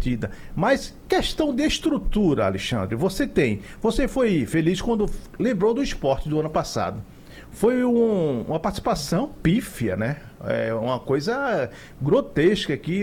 partida. Mas questão de estrutura, Alexandre, você foi feliz quando lembrou do Sport do ano passado. Foi uma participação pífia, né? É uma coisa grotesca que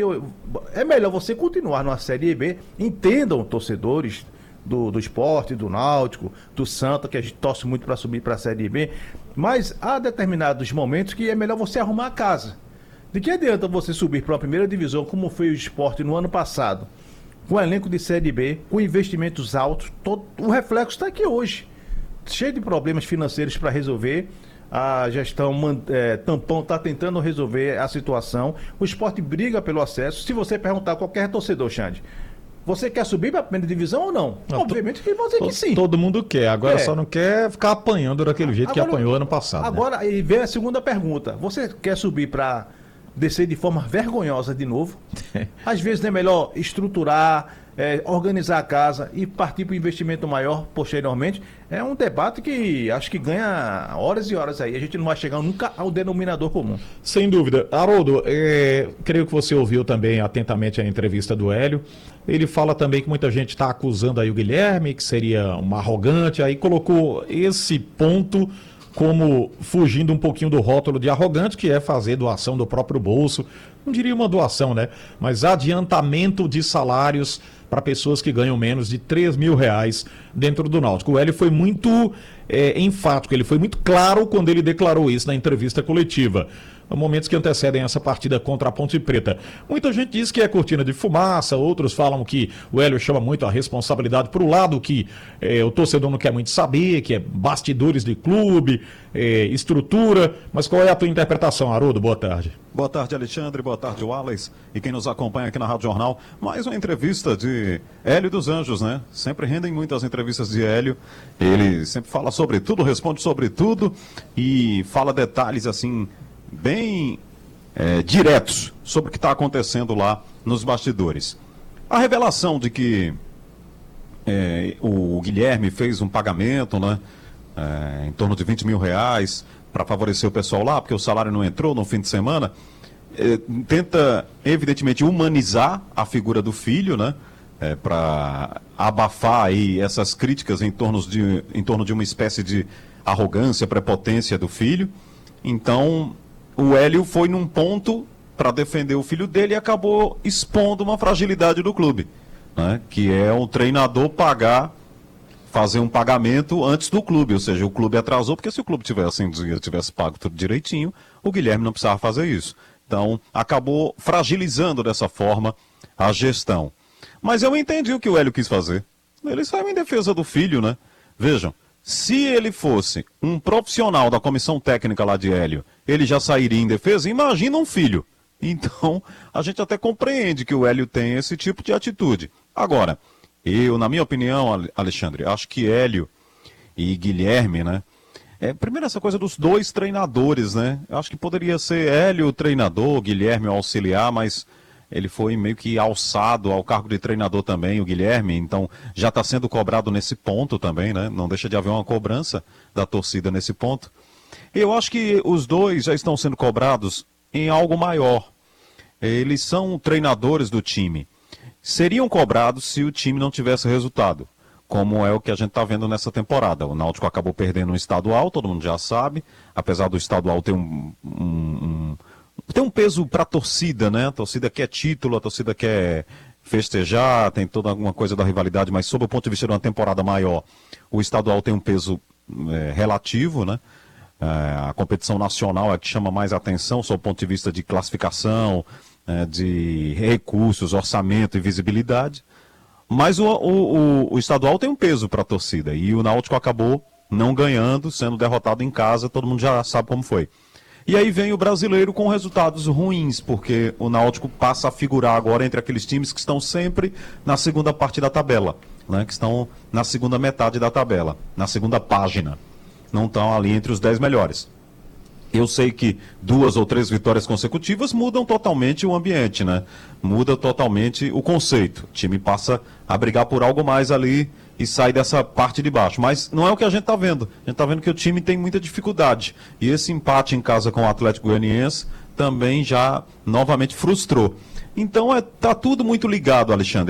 é melhor você continuar numa Série B. Entendam, torcedores do Sport, do Náutico, do Santa, que a gente torce muito para subir para a Série B, mas há determinados momentos que é melhor você arrumar a casa. De que adianta você subir para a primeira divisão, como foi o Sport no ano passado, com elenco de Série B, com investimentos altos, o reflexo está aqui hoje, cheio de problemas financeiros para resolver. A gestão Tampão está tentando resolver a situação. O Sport briga pelo acesso. Se você perguntar a qualquer torcedor, Xande, você quer subir para a primeira divisão ou não? Obviamente que vão dizer que sim. Todo mundo quer, agora só não quer ficar apanhando daquele jeito que apanhou ano passado. Agora, né? E vem a segunda pergunta. Você quer subir para descer de forma vergonhosa de novo? Às vezes não é melhor estruturar, organizar a casa e partir para o investimento maior posteriormente. É um debate que acho que ganha horas e horas aí. A gente não vai chegar nunca ao denominador comum. Sem dúvida. Haroldo, creio que você ouviu também atentamente a entrevista do Hélio. Ele fala também que muita gente está acusando aí o Guilherme, que seria um arrogante, aí colocou esse ponto como fugindo um pouquinho do rótulo de arrogante, que é fazer doação do próprio bolso. Não diria uma doação, né? Mas adiantamento de salários para pessoas que ganham menos de R$3.000 dentro do Náutico. O Hélio foi muito enfático, ele foi muito claro quando ele declarou isso na entrevista coletiva. Momentos que antecedem essa partida contra a Ponte Preta. Muita gente diz que é cortina de fumaça, outros falam que o Hélio chama muito a responsabilidade para o lado que o torcedor não quer muito saber, que é bastidores de clube, estrutura. Mas qual é a tua interpretação, Haroldo? Boa tarde. Boa tarde, Alexandre. Boa tarde, Wallace. E quem nos acompanha aqui na Rádio Jornal. Mais uma entrevista de Hélio dos Anjos, né? Sempre rendem muito as entrevistas de Hélio. Ele sempre fala sobre tudo, responde sobre tudo e fala detalhes assim bem diretos sobre o que está acontecendo lá nos bastidores. A revelação de que o Guilherme fez um pagamento, né, em torno de R$20.000 para favorecer o pessoal lá, porque o salário não entrou no fim de semana, tenta evidentemente humanizar a figura do filho, né, para abafar aí essas críticas em torno de uma espécie de arrogância, prepotência do filho. Então o Hélio foi num ponto para defender o filho dele e acabou expondo uma fragilidade do clube, né? Que é um treinador fazer um pagamento antes do clube, ou seja, o clube atrasou, porque se o clube tivesse pago tudo direitinho, o Guilherme não precisava fazer isso. Então, acabou fragilizando dessa forma a gestão. Mas eu entendi o que o Hélio quis fazer. Ele saiu em defesa do filho, né? Vejam, se ele fosse um profissional da comissão técnica lá de Hélio, ele já sairia em defesa? Imagina um filho. Então, a gente até compreende que o Hélio tem esse tipo de atitude. Agora, na minha opinião, Alexandre, acho que Hélio e Guilherme, né? Primeiro essa coisa dos dois treinadores, né? Eu acho que poderia ser Hélio o treinador, Guilherme o auxiliar, mas ele foi meio que alçado ao cargo de treinador também, o Guilherme, então já está sendo cobrado nesse ponto também, né? Não deixa de haver uma cobrança da torcida nesse ponto. Eu acho que os dois já estão sendo cobrados em algo maior. Eles são treinadores do time. Seriam cobrados se o time não tivesse resultado, como é o que a gente está vendo nessa temporada. O Náutico acabou perdendo um estadual, todo mundo já sabe, apesar do estadual ter tem um peso para a torcida, né? A torcida quer título, a torcida quer festejar, tem toda alguma coisa da rivalidade, mas sob o ponto de vista de uma temporada maior, o estadual tem um peso relativo, né? A competição nacional é que chama mais atenção sob o ponto de vista de classificação, de recursos, orçamento e visibilidade. Mas o estadual tem um peso para a torcida e o Náutico acabou não ganhando, sendo derrotado em casa, todo mundo já sabe como foi. E aí vem o brasileiro com resultados ruins, porque o Náutico passa a figurar agora entre aqueles times que estão sempre na segunda parte da tabela, né? Que estão na segunda metade da tabela, na segunda página. Não estão ali entre os 10 melhores. Eu sei que 2 ou 3 vitórias consecutivas mudam totalmente o ambiente, né? Muda totalmente o conceito. O time passa a brigar por algo mais ali e sai dessa parte de baixo. Mas não é o que a gente está vendo. A gente está vendo que o time tem muita dificuldade. E esse empate em casa com o Atlético Goianiense também já novamente frustrou. Então tá tudo muito ligado, Alexandre.